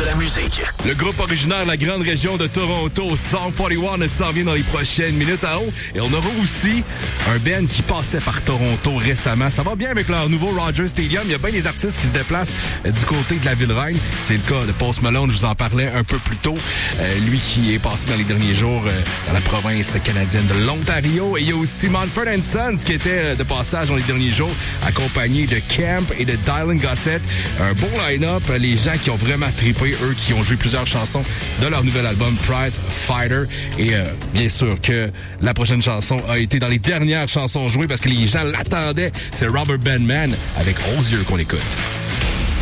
la musique. Le groupe originaire de la grande région de Toronto, Sum 41, s'en vient dans les prochaines minutes à haut. Et on aura aussi un band qui passait par Toronto récemment. Ça va bien avec leur nouveau Rogers Stadium. Il y a bien des artistes qui se déplacent du côté de la Ville-Reine. C'est le cas de Post Malone, je vous en parlais un peu plus tôt. Lui qui est passé dans les derniers jours dans la province canadienne de l'Ontario. Et il y a aussi Mumford & Sons qui était de passage dans les derniers jours, accompagné de Camp et de Dylan Gossett. Un bon line-up. Les gens qui ont vraiment trippé, eux qui ont joué plusieurs chansons de leur nouvel album Prize Fighter. Et bien sûr que la prochaine chanson a été dans les dernières chansons jouées parce que les gens l'attendaient. C'est Robert Bandman avec Rosier qu'on écoute.